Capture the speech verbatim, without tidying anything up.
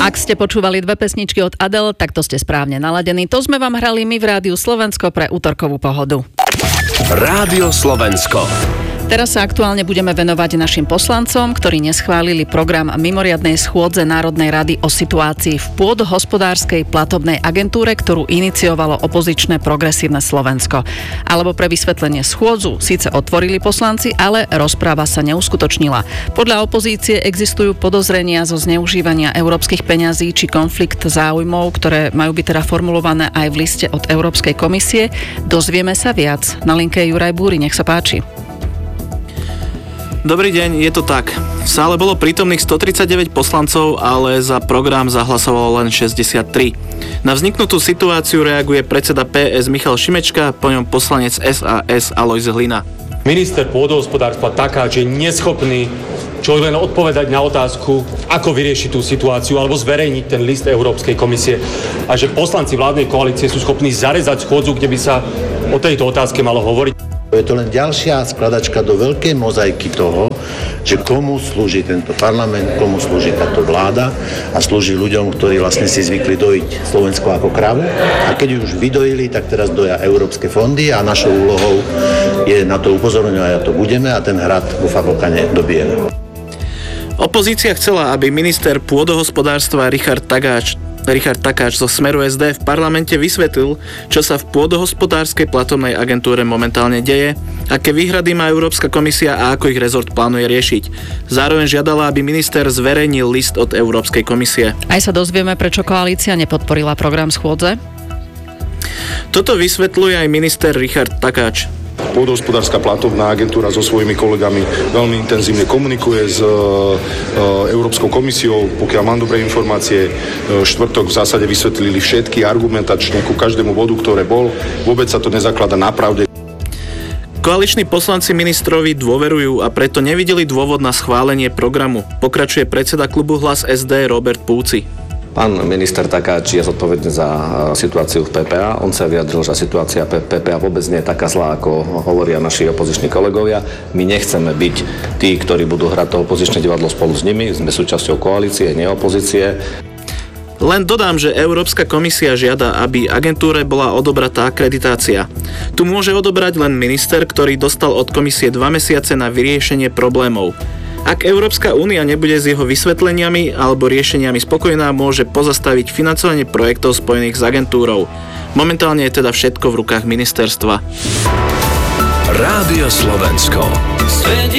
Ak ste počúvali dve pesničky od Adele, tak to ste správne naladení. To sme vám hrali my v Rádiu Slovensko pre útorkovú pohodu. Rádio Slovensko. Teraz sa aktuálne budeme venovať našim poslancom, ktorí neschválili program mimoriadnej schôdze Národnej rady o situácii v pôdohospodárskej platobnej agentúre, ktorú iniciovalo opozičné Progresívne Slovensko. Alebo pre vysvetlenie, schôdzu síce otvorili poslanci, ale rozpráva sa neuskutočnila. Podľa opozície existujú podozrenia zo zneužívania európskych peňazí či konflikt záujmov, ktoré majú byť teda formulované aj v liste od Európskej komisie. Dozvieme sa viac. Na linke je Juraj Búri, nech sa páči. Dobrý deň, je to tak. V sále bolo prítomných stotridsaťdeväť poslancov, ale za program zahlasovalo len šesťdesiattri. Na vzniknutú situáciu reaguje predseda pé es Michal Šimečka, po ňom poslanec es a es Alojz Hlina. Minister pôdohospodárstva Takáč je neschopný čo len odpovedať na otázku, ako vyriešiť tú situáciu alebo zverejniť ten list Európskej komisie a že poslanci vládnej koalície sú schopní zarezať schôdzu, kde by sa o tejto otázke malo hovoriť. Je to len ďalšia skladačka do veľkej mozaiky toho, že komu slúži tento parlament, komu slúži táto vláda a slúži ľuďom, ktorí vlastne si zvykli dojiť Slovensko ako kravu. A keď ju už vydojili, tak teraz doja európske fondy a našou úlohou je na to upozorňovať a to budeme a ten hrad vo Fablkane dobijeme. Opozícia chcela, aby minister pôdohospodárstva Richard Takáč Richard Takáč zo Smeru es dé v parlamente vysvetlil, čo sa v pôdohospodárskej platobnej agentúre momentálne deje, aké výhrady má Európska komisia a ako ich rezort plánuje riešiť. Zároveň žiadala, aby minister zverejnil list od Európskej komisie. Aj sa dozvieme, prečo koalícia nepodporila program schôdze? Toto vysvetľuje aj minister Richard Takáč. Pôdohospodárska platobná agentúra so svojimi kolegami veľmi intenzívne komunikuje s e, Európskou komisiou. Pokiaľ mám dobré informácie, e, štvrtok v zásade vysvetlili všetky argumentačne ku každému bodu, ktoré bol. Vôbec sa to nezakladá na pravde. Koaliční poslanci ministrovi dôverujú a preto nevideli dôvod na schválenie programu. Pokračuje predseda klubu Hlas es dé Robert Púci. Pán minister Takáč je zodpovedný za situáciu v pé pé á. On sa vyjadril, že situácia v pé pé á vôbec nie je taká zlá, ako hovoria naši opoziční kolegovia. My nechceme byť tí, ktorí budú hrať to opozičné divadlo spolu s nimi. Sme súčasťou koalície, nie opozície. Len dodám, že Európska komisia žiada, aby agentúre bola odobratá akreditácia. Tu môže odobrať len minister, ktorý dostal od komisie dva mesiace na vyriešenie problémov. Ak Európska únia nebude s jeho vysvetleniami alebo riešeniami spokojná, môže pozastaviť financovanie projektov spojených s agentúrou. Momentálne je teda všetko v rukách ministerstva. Rádio Slovensko.